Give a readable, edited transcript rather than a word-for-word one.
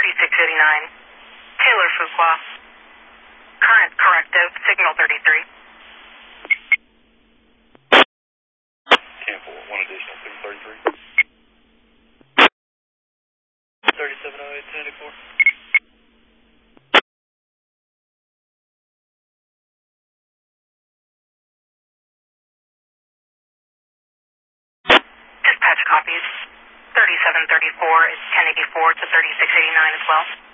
3689. Taylor Fuqua. Current corrective, signal 33. 10-4, one additional, signal 33. 3708, 10-4. Dispatch copies. 3734 is 1084 to 3689 as well.